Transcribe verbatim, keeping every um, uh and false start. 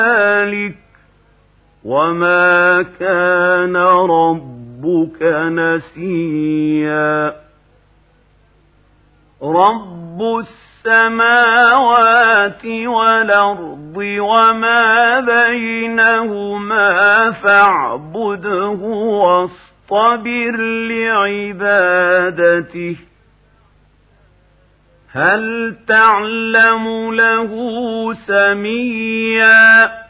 ذلك وما كان ربك نسيا رب السماوات والأرض وما بينهما فاعبده واصطبر لعبادته هل تعلم له سميا